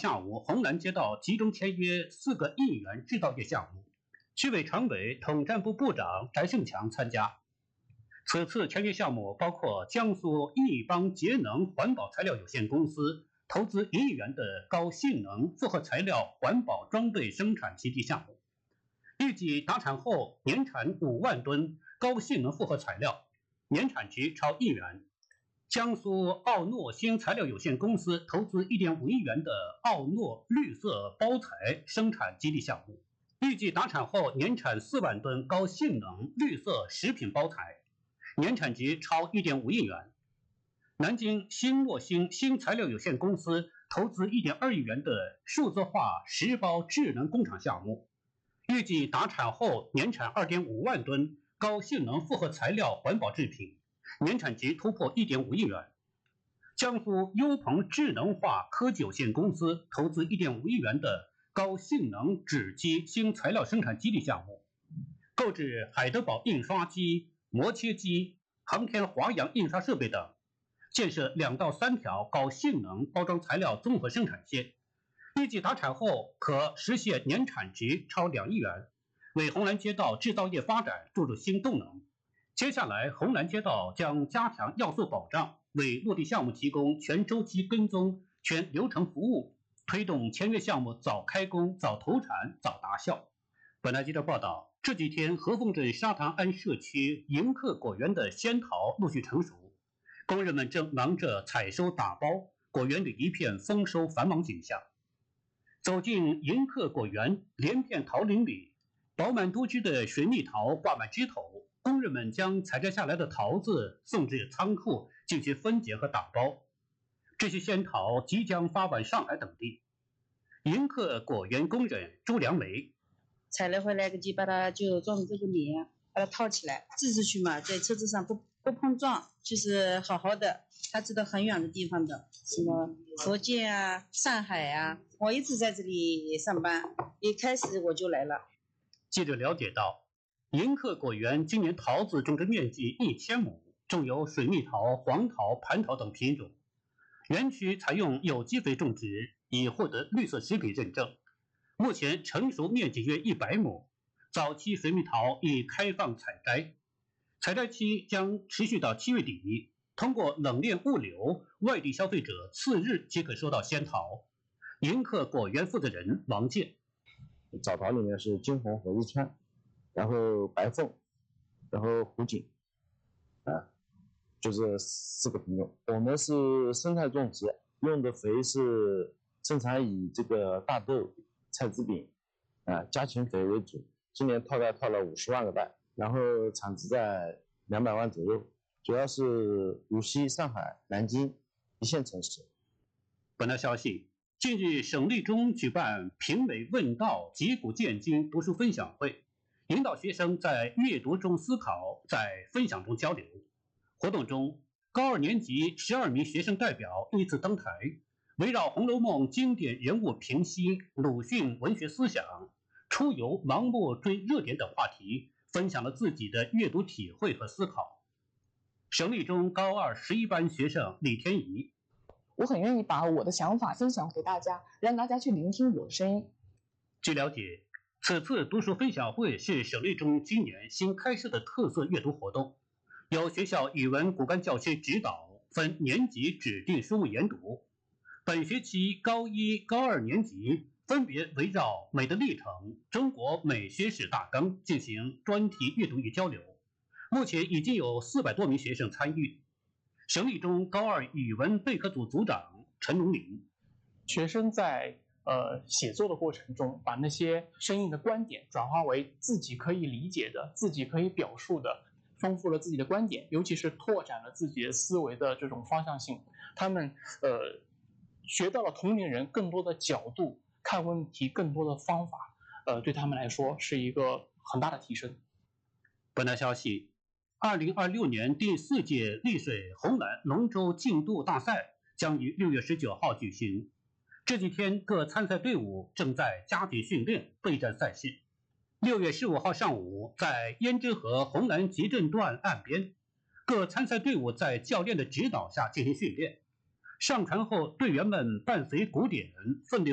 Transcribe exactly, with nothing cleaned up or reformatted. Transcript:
下午，红蓝街道集中签约四个亿元制造业项目，区委常委、统战部部长翟胜强参加。此次签约项目包括江苏益邦节能环保材料有限公司投资一亿元的高性能复合材料环保装备生产基地项目，预计达产后年产五万吨高性能复合材料，年产值超亿元。江苏奥诺新材料有限公司投资 一点五亿元的奥诺绿色包材生产基地项目，预计达产后年产四万吨高性能绿色食品包材，年产值超 一点五亿元。南京新诺新新材料有限公司投资 一点二亿元的数字化实包智能工厂项目，预计达产后年产 二点五万吨高性能复合材料环保制品，年产值突破 一点五亿元。江苏优鹏智能化科技有限公司投资 一点五亿元的高性能纸基新材料生产基地项目，购置海德堡印刷机、磨切机、航天华阳印刷设备等，建设两到三条高性能包装材料综合生产线，预计达产后可实现年产值超两亿元，为红蓝街道制造业发展注入新动能。接下来，红蓝街道将加强要素保障，为落地项目提供全周期跟踪、全流程服务，推动签约项目早开工、早投产、早达效。本台记者报道，这几天和丰镇沙塘庵社区迎客果园的仙桃陆续成熟，工人们正忙着采收打包，果园里一片丰收繁忙景象。走进迎客果园，连片桃林里，饱满多汁的水蜜桃挂满枝头，工人们将采摘下来的桃子送至仓库进行分解和打包。这些仙桃即将发往上海等地。迎客果园工人朱良梅， 采了回来，就把它就装这个帘，把它套起来，寄出去嘛，在车子上不不碰撞，就是好好的。他知道很远的地方的，什么福建啊、上海啊，我一直在这里上班，一开始我就来了。 记者了解到，迎客果园今年桃子种植面积一千亩，种有水蜜桃、黄桃、蟠桃等品种。园区采用有机肥种植，已获得绿色食品认证。目前成熟面积约一百亩，早期水蜜桃已开放采摘，采摘期将持续到七月底。通过冷链物流，外地消费者次日即可收到仙桃。迎客果园负责人王健， 早桃里面是金红和日川，然后白凤，然后湖锦，啊，就这四个品种。我们是生态种植，用的肥是生产以这个大豆、菜籽饼啊家禽肥为主。今年套袋套了五十万个袋，然后产值在两百万左右。主要是无锡、上海、南京一线城市。 本台消息，近日省立中举办评委问道击鼓见今读书分享会，引导学生在阅读中思考，在分享中交流。活动中，高二年级十二名学生代表依次登台，围绕《红楼梦》经典人物评析、鲁迅文学思想、出游盲目追热点等话题，分享了自己的阅读体会和思考。省立中高二十一班学生李天怡， 我很愿意把我的想法分享给大家，让大家去聆听我的声音。 据了解，此次读书分享会是省立中今年新开设的特色阅读活动，由学校语文骨干教师指导，分年级指定书目研读。本学期高一、高二年级分别围绕《美的历程》《中国美学史大纲》进行专题阅读与交流。目前已经有四百多名学生参与。省立中高二语文备课组组长陈龙林， 学生在呃写作的过程中，把那些生硬的观点转化为自己可以理解的、自己可以表述的，丰富了自己的观点，尤其是拓展了自己的思维的这种方向性。他们呃学到了同龄人更多的角度看问题，更多的方法，呃，对他们来说是一个很大的提升。 本台消息。二零二六年第四届丽水红蓝龙舟竞渡大赛将于六月十九号举行。这几天各参赛队伍正在加紧训练备战赛事。六月十五号上午，在胭脂河红蓝集镇段岸边，各参赛队伍在教练的指导下进行训练。上船后，队员们伴随鼓点，奋力